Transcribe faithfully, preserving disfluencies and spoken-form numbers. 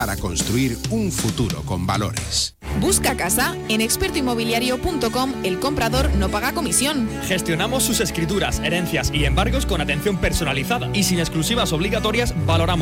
para construir un futuro con valores. Busca casa. En experto inmobiliario punto com el comprador no paga comisión. Gestionamos sus escrituras, herencias y embargos con atención personalizada y sin exclusivas obligatorias valoramos